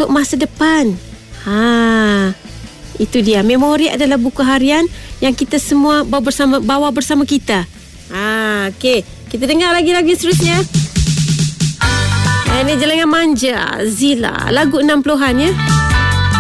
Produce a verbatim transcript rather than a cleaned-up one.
untuk masa depan. Ha, itu dia. Memori adalah buku harian yang kita semua bawa bersama bawa bersama kita. Ha, okey. Kita dengar lagi lagu seterusnya. Ini Jelengan Manja, Zila, lagu enam puluhan ya.